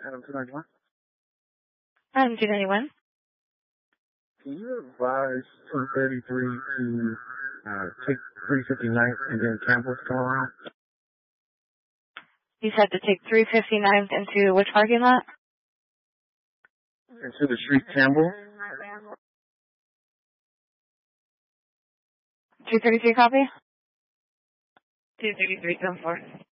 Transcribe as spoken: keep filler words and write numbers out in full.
Adam two ninety-one. Adam two ninety-one. Can you advise two thirty-three to uh, take three fifty-ninth and then Campbell's come around? You said to take three fifty-ninth into which parking lot? Into the street Campbell. two thirty-three copy? two thirty-three, come forth.